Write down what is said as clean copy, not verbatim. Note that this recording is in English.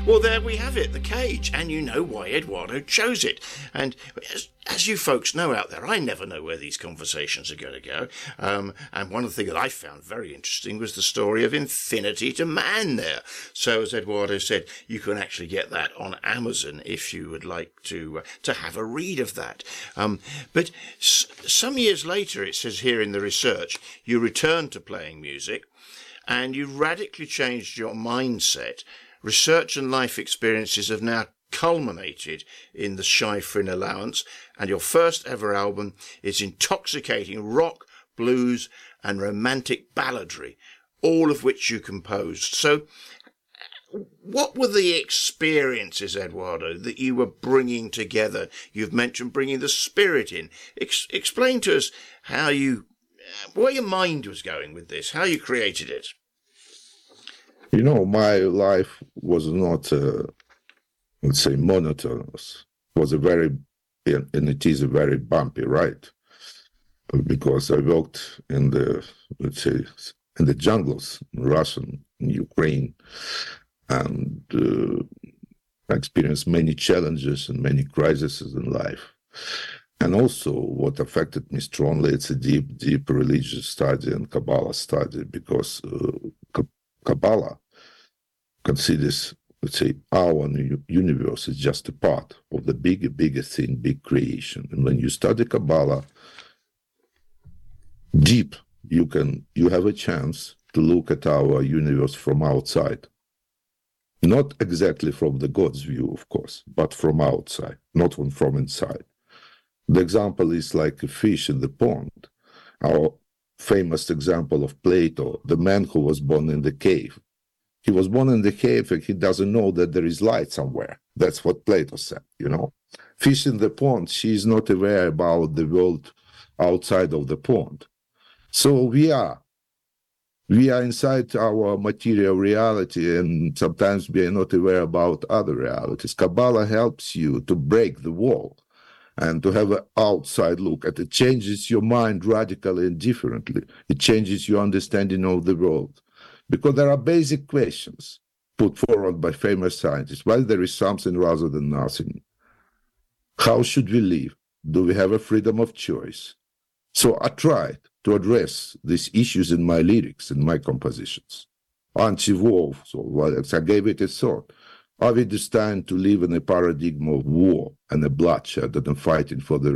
Well, there we have it, The Cage, and you know why Eduardo chose it. And as you folks know out there, I never know where these conversations are going to go. And one of the things that I found very interesting was the story of Infinity to Man there. So, as Eduardo said, you can actually get that on Amazon if you would like to have a read of that. But some years later, it says here in the research, you returned to playing music and you radically changed your mindset. Research and life experiences have now culminated in the Schifrin Allowance, and your first ever album is intoxicating rock, blues, and romantic balladry, all of which you composed. So, what were the experiences, Eduardo, that you were bringing together? You've mentioned bringing the spirit in. Explain to us where your mind was going with this, how you created it. You know, my life was not, let's say, monotonous. It was and it is a very bumpy ride, because I worked in the jungles in Russia, in Ukraine, and I experienced many challenges and many crises in life. And also what affected me strongly, it's a deep, deep religious study and Kabbalah study, because Kabbalah considers, let's say, our universe is just a part of the bigger thing, big creation. And when you study Kabbalah deep, you have a chance to look at our universe from outside. Not exactly from the God's view, of course, but from outside, not from inside. The example is like a fish in the pond. Our famous example of Plato, the man who was born in the cave. He was born in the cave and he doesn't know that there is light somewhere. That's what Plato said, you know. Fish in the pond, she is not aware about the world outside of the pond. So we are inside our material reality, and sometimes we are not aware about other realities. Kabbalah helps you to break the wall and to have an outside look, and it changes your mind radically and differently. It changes your understanding of the world. Because there are basic questions put forward by famous scientists. Why there is something rather than nothing? How should we live? Do we have a freedom of choice? So I tried to address these issues in my lyrics, in my compositions. Anti-war, so I gave it a thought. Are we destined to live in a paradigm of war and a bloodshed and fighting for the